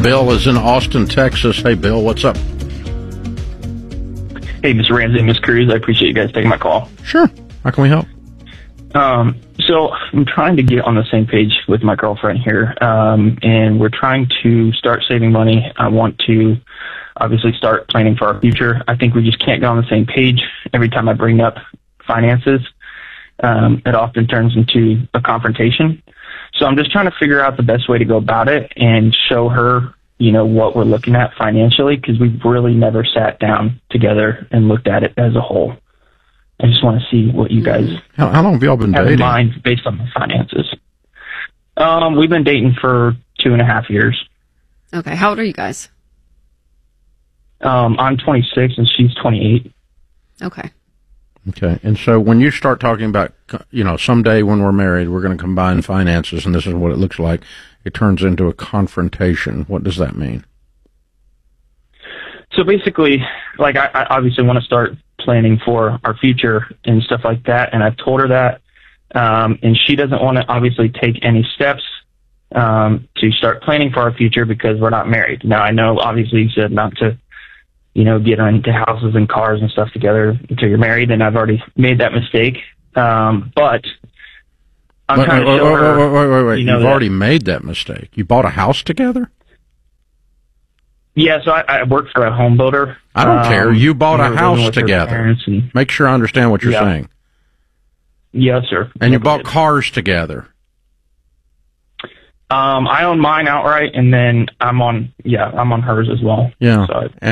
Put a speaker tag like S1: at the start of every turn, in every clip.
S1: Bill is in Austin, Texas. Hey, Bill, what's up?
S2: Hey, Mr. Ramsey and Ms. Cruz, I appreciate you guys taking my call.
S1: Sure. How can we help?
S2: So I'm trying to get on the same page with my girlfriend here, and we're trying to start saving money. I want to obviously start planning for our future. I think we just can't get on the same page. Every time I bring up finances, it often turns into a confrontation. So I'm just trying to figure out the best way to go about it and show her, you know, what we're looking at financially, because we've really never sat down together and looked at it as a whole. I just want to see what you guys
S1: How long have y'all been
S2: have
S1: dating?
S2: in mind based on the finances. We've been dating for 2.5 years.
S3: Okay. How old are you guys?
S2: I'm 26 and she's 28.
S3: Okay.
S1: Okay. And so when you start talking about, you know, someday when we're married, we're going to combine finances and this is what it looks like, it turns into a confrontation. What does that mean?
S2: So basically, like, I obviously want to start planning for our future and stuff like that, and I've told her that, and she doesn't want to obviously take any steps to start planning for our future because we're not married. Now, I know obviously you said not to, you know, get into houses and cars and stuff together until you're married, and I've already made that mistake, but I'm trying to show her...
S1: Wait. You've already made that mistake. You bought a house together?
S2: Yeah, so I work for a home builder.
S1: I don't care. You bought a house together. Make sure I understand what you're saying.
S2: Yes, sir.
S1: And you bought cars together.
S2: I own mine outright, and then I'm on hers as well.
S1: Yeah.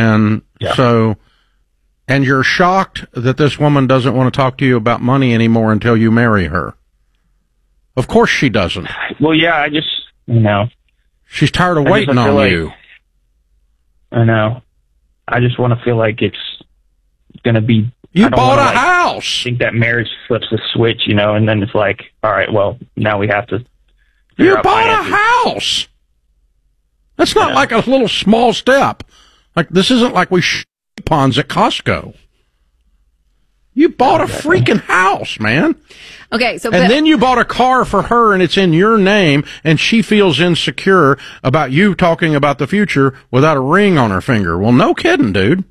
S1: And you're shocked that this woman doesn't want to talk to you about money anymore until you marry her. Of course she doesn't.
S2: Well, yeah, I just, you know.
S1: She's tired of waiting on you.
S2: I know. I just want to feel like it's going to be...
S1: You bought a house!
S2: I think that marriage flips a switch, you know, and then it's like, all right, well, now we have to...
S1: You bought a house! That's not like a little small step. Like, this isn't like we coupons at Costco. You bought a freaking house, man.
S3: Okay, so...
S1: And then you bought a car for her, and it's in your name, and she feels insecure about you talking about the future without a ring on her finger. Well, no kidding, dude.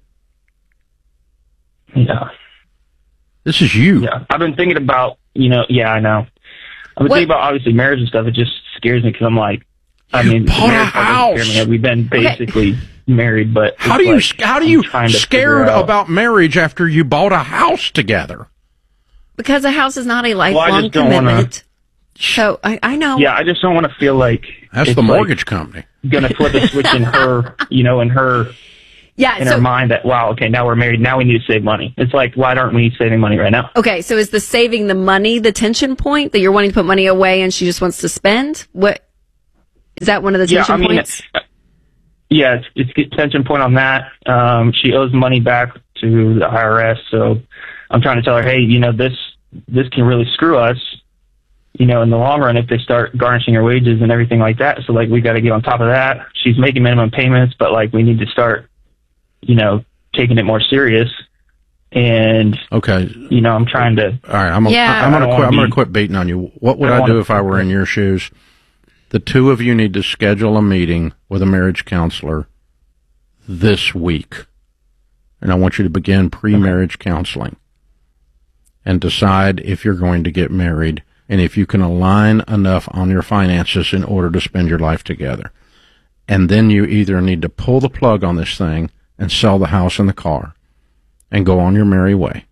S2: Yeah.
S1: This is you.
S2: Yeah. I've been thinking about, you know, yeah, I know. I've been thinking about, obviously, marriage and stuff. It just scares me because I'm like,
S1: you bought a house.
S2: We've been basically married, but...
S1: How do you scared about marriage after you bought a house together?
S3: Because a house is not a lifelong commitment. So, I know.
S2: Yeah, I just don't want to feel like...
S1: That's the mortgage company.
S2: Going to flip a switch in her, you know, in her mind that, wow, okay, now we're married, now we need to save money. It's like, why aren't we saving money right now?
S3: Okay, so is the saving the money the tension point, that you're wanting to put money away and she just wants to spend? What is that one of the tension points?
S2: Yeah, it's a tension point on that. She owes money back to the IRS, so I'm trying to tell her, hey, you know, this can really screw us, you know, in the long run if they start garnishing her wages and everything like that. So, like, we got to get on top of that. She's making minimum payments, but, like, we need to start, you know, taking it more serious. And, you know, I'm trying to...
S1: All right, I'm going to quit beating on you. What would I do if I were in your shoes? The two of you need to schedule a meeting with a marriage counselor this week. And I want you to begin pre-marriage counseling and decide if you're going to get married and if you can align enough on your finances in order to spend your life together. And then you either need to pull the plug on this thing and sell the house and the car and go on your merry way,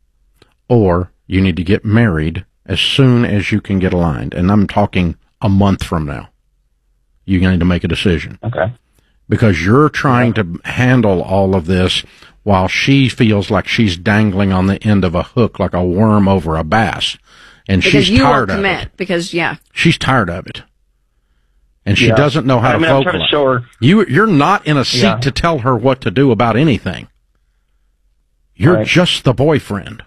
S1: or you need to get married as soon as you can get aligned. And I'm talking a month from now. You need to make a decision.
S2: Okay.
S1: Because you're trying to handle all of this while she feels like she's dangling on the end of a hook like a worm over a bass. And she's tired of it.
S3: Because,
S1: she's tired of it. And she doesn't know how to vocalize.
S2: I'm trying to show her.
S1: You're not in a seat to tell her what to do about anything. You're just the boyfriend.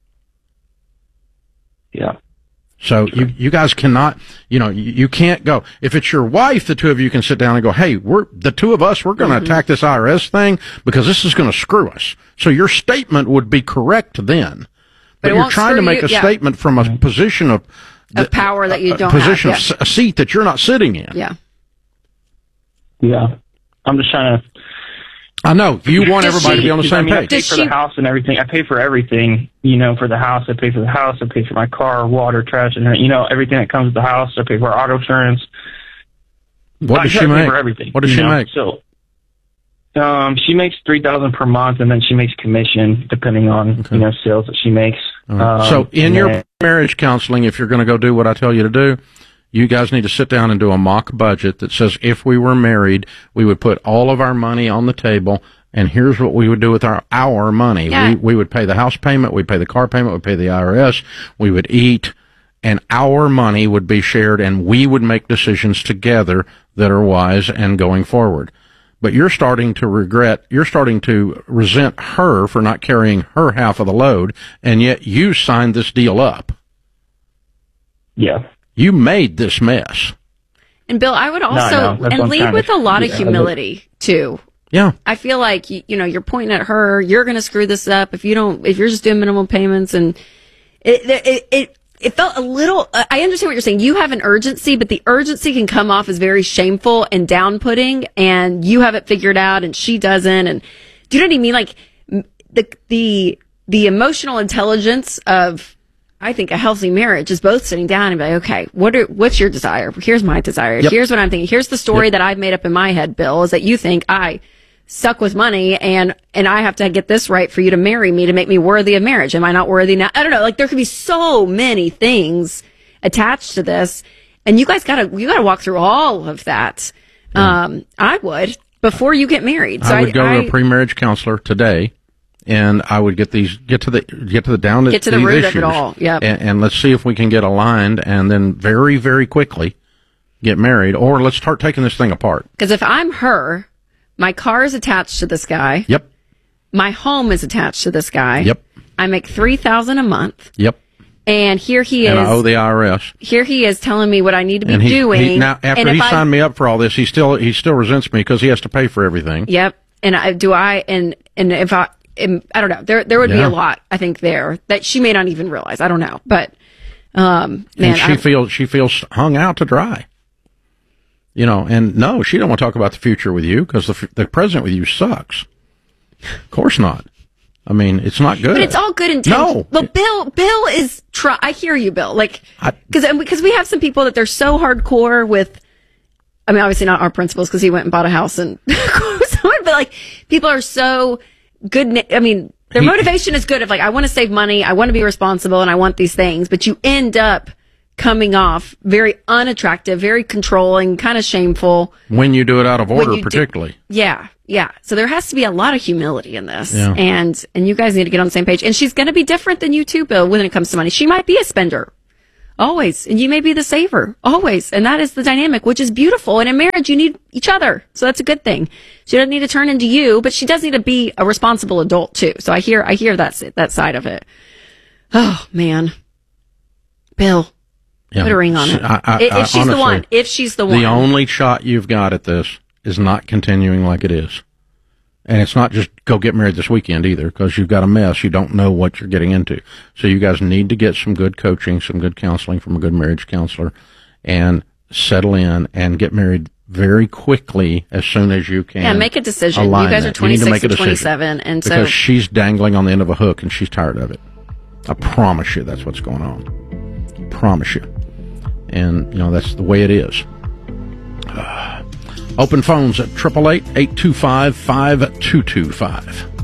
S2: Yeah.
S1: So you guys cannot, you know, you can't go. If it's your wife, the two of you can sit down and go, hey, the two of us, we're going to attack this IRS thing because this is going to screw us. So your statement would be correct then. But you're trying to make a statement from a position of
S3: power that you don't
S1: have. A seat that you're not sitting in.
S3: Yeah.
S2: Yeah. I'm just trying to.
S1: I know you want everybody to be on the same page.
S2: I pay for the house and everything. I pay for everything, for the house. I pay for the house. I pay for my car, water, trash, and everything that comes with the house. I pay for our auto insurance.
S1: What does she make?
S2: For everything.
S1: What does she make?
S2: So, she makes $3,000 per month, and then she makes commission depending on sales that she makes.
S1: Right. So, in your marriage counseling, if you're going to go do what I tell you to do, you guys need to sit down and do a mock budget that says if we were married, we would put all of our money on the table, and here's what we would do with our money.
S3: Yeah.
S1: We would pay the house payment, we'd pay the car payment, we'd pay the IRS, we would eat, and our money would be shared, and we would make decisions together that are wise and going forward. But you're starting to resent her for not carrying her half of the load, and yet you signed this deal up.
S2: Yeah.
S1: You made this mess.
S3: And Bill, I would also and lead with a lot of humility too.
S1: Yeah.
S3: I feel like you're pointing at her. You're going to screw this up if you're just doing minimum payments, and it felt a little. I understand what you're saying. You have an urgency, but the urgency can come off as very shameful and down-putting, and you have it figured out, and she doesn't. And do you know what I mean? Like the emotional intelligence of, I think, a healthy marriage is both sitting down and be like, okay, what's your desire? Here's my desire.
S1: Yep.
S3: Here's what I'm thinking. Here's the story that I've made up in my head, Bill, is that you think I suck with money and I have to get this right for you to marry me to make me worthy of marriage. Am I not worthy now? I don't know. Like, there could be so many things attached to this, and you guys gotta walk through all of that. I would, before you get married. So
S1: I would go to a pre-marriage counselor today, and I would get to the root
S3: of it all. Yep.
S1: And let's see if we can get aligned, and then very, very quickly get married, or let's start taking this thing apart.
S3: Because if I'm her, my car is attached to this guy.
S1: Yep.
S3: My home is attached to this guy.
S1: Yep.
S3: I make $3,000 a month.
S1: Yep.
S3: And here he is.
S1: And I owe the IRS.
S3: Here he is telling me what I need to be doing.
S1: Now, after he signed me up for all this, he still resents me because he has to pay for everything.
S3: Yep. And I don't know. There would be a lot, I think, there that she may not even realize. I don't know, but man,
S1: and she feels hung out to dry. And no, she don't want to talk about the future with you because the present with you sucks. Of course not. I mean, it's not good.
S3: But it's all good intentions. No. Well, Bill is I hear you, Bill. Like, because we have some people that they're so hardcore with. I mean, obviously not our principals because he went and bought a house and but like people are so good. I mean, their motivation is good of like, I want to save money, I want to be responsible, and I want these things. But you end up coming off very unattractive, very controlling, kind of shameful.
S1: When you do it out of order, particularly.
S3: Yeah. So there has to be a lot of humility in this.
S1: Yeah.
S3: And you guys need to get on the same page. And she's going to be different than you too, Bill, when it comes to money. She might be a spender. Always. And you may be the saver. Always. And that is the dynamic, which is beautiful. And in marriage, you need each other. So that's a good thing. She doesn't need to turn into you, but she does need to be a responsible adult too. So I hear that side of it. Oh, man. Bill.
S1: Yeah.
S3: Put a ring on it. If she's the one. If she's the one.
S1: The only shot you've got at this is not continuing like it is. And it's not just go get married this weekend either, because you've got a mess. You don't know what you're getting into. So you guys need to get some good coaching, some good counseling from a good marriage counselor, and settle in and get married very quickly as soon as you can.
S3: Yeah, make a decision. You guys are 26 or 27. And
S1: because she's dangling on the end of a hook and she's tired of it. I promise you that's what's going on. I promise you. And, that's the way it is. Open phones at 888-825-5225.